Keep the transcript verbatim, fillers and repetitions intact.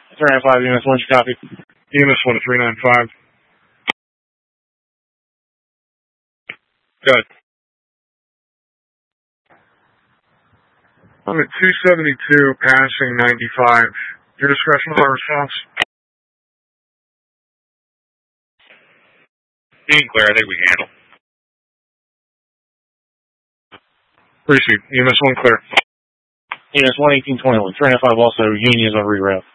three nine five, E M S one, you copy? E M S one to three nine five. Good. I'm at two seventy-two, passing ninety-five. Your discretion on my response? Being clear, I think we can handle. Appreciate. E M S one clear. E M S one eighteen twenty-one, three nine five also, Union is on reroute.